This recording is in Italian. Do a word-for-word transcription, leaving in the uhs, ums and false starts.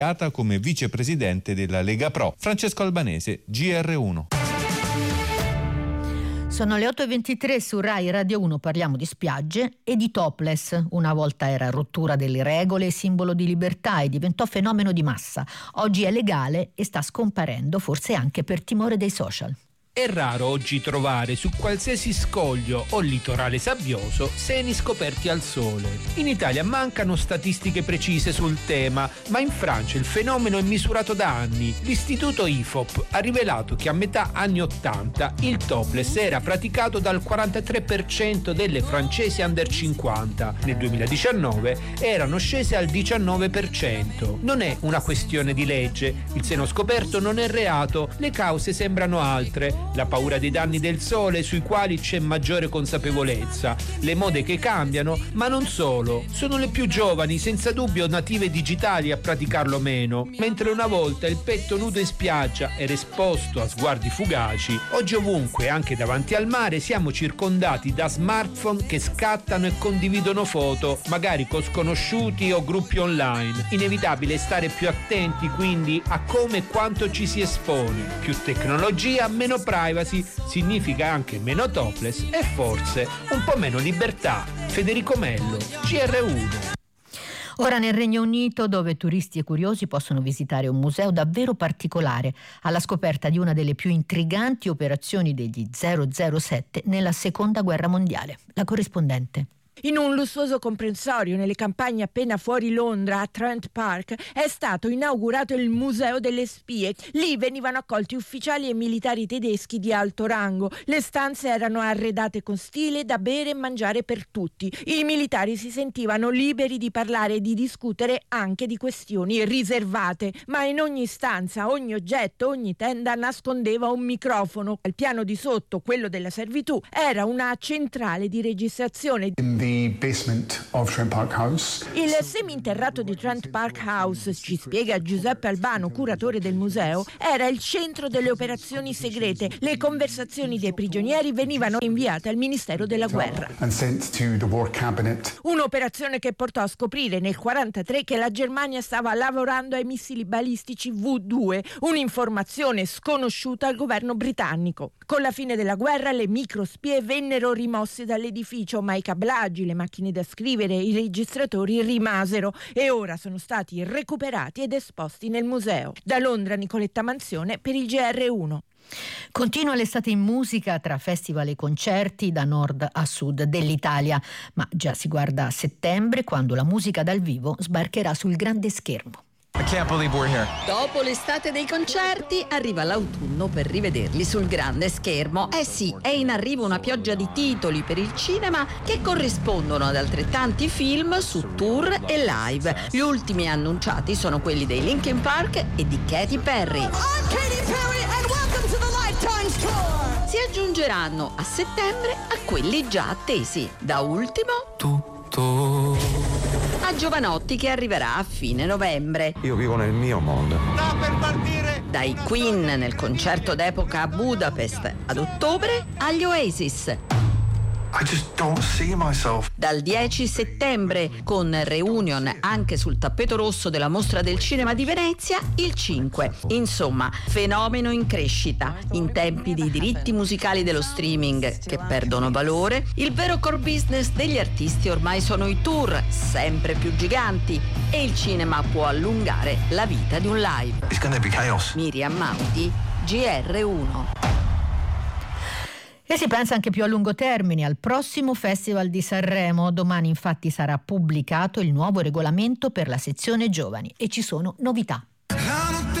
come vicepresidente della Lega Pro. Francesco Albanese, G R uno. Sono le otto e ventitré su Rai Radio uno, parliamo di spiagge e di topless. Una volta era rottura delle regole e simbolo di libertà e diventò fenomeno di massa. Oggi è legale e sta scomparendo, forse anche per timore dei social. È raro oggi trovare su qualsiasi scoglio o litorale sabbioso seni scoperti al sole. In Italia mancano statistiche precise sul tema, ma in Francia il fenomeno è misurato da anni. L'istituto I F O P ha rivelato che a metà anni ottanta il topless era praticato dal quarantatré per cento delle francesi under cinquanta. Nel duemiladiciannove erano scese al diciannove per cento. Non è una questione di legge, il seno scoperto non è reato, le cause sembrano altre. La paura dei danni del sole, sui quali c'è maggiore consapevolezza, le mode che cambiano, ma non solo. Sono le più giovani, senza dubbio native digitali, a praticarlo meno. Mentre una volta il petto nudo in spiaggia era esposto a sguardi fugaci, oggi ovunque, anche davanti al mare, siamo circondati da smartphone che scattano e condividono foto, magari con sconosciuti o gruppi online. Inevitabile stare più attenti quindi a come e quanto ci si espone. Più tecnologia, meno privacy, significa anche meno topless e forse un po' meno libertà. Federico Mello, G R uno. Ora nel Regno Unito, dove turisti e curiosi possono visitare un museo davvero particolare, alla scoperta di una delle più intriganti operazioni degli zero zero sette nella seconda guerra mondiale. La corrispondente. In un lussuoso comprensorio nelle campagne appena fuori Londra, a Trent Park, è stato inaugurato il Museo delle Spie. Lì venivano accolti ufficiali e militari tedeschi di alto rango. Le stanze erano arredate con stile, da bere e mangiare per tutti. I militari si sentivano liberi di parlare e di discutere anche di questioni riservate, ma in ogni stanza, ogni oggetto, ogni tenda nascondeva un microfono. Al piano di sotto, quello della servitù, era una centrale di registrazione. The basement of Trent Park House. Il seminterrato di Trent Park House, ci spiega Giuseppe Albano, curatore del museo, era il centro delle operazioni segrete. Le conversazioni dei prigionieri venivano inviate al Ministero della Guerra. And sent to the War Cabinet. Un'operazione che portò a scoprire nel millenovecentoquarantatré che la Germania stava lavorando ai missili balistici V due, un'informazione sconosciuta al governo britannico. Con la fine della guerra le microspie vennero rimosse dall'edificio, ma i cablaggi, le macchine da scrivere e i registratori rimasero e ora sono stati recuperati ed esposti nel museo. Da Londra, Nicoletta Manzione per il G R uno. Continua l'estate in musica tra festival e concerti da nord a sud dell'Italia, ma già si guarda a settembre, quando la musica dal vivo sbarcherà sul grande schermo. I can't believe we're here. Dopo l'estate dei concerti arriva l'autunno per rivederli sul grande schermo. Eh sì, è in arrivo una pioggia di titoli per il cinema che corrispondono ad altrettanti film su tour e live. Gli ultimi annunciati sono quelli dei Linkin Park e di Katy Perry. I'm Katy Perry and welcome to the Lifetime Tour. Si aggiungeranno a settembre a quelli già attesi. Da ultimo Tutto a Giovanotti, che arriverà a fine novembre. Io vivo nel mio mondo. Sta per partire! Dai Queen nel concerto d'epoca a Budapest ad ottobre agli Oasis. I just don't see myself. Dal dieci settembre, con reunion anche sul tappeto rosso della Mostra del Cinema di Venezia, il cinque. Insomma, fenomeno in crescita. In tempi di diritti musicali dello streaming che perdono valore, il vero core business degli artisti ormai sono i tour, sempre più giganti, e il cinema può allungare la vita di un live. It's gonna be chaos. Miriam Mauti, G R uno. E si pensa anche più a lungo termine, al prossimo Festival di Sanremo. Domani infatti sarà pubblicato il nuovo regolamento per la sezione giovani e ci sono novità.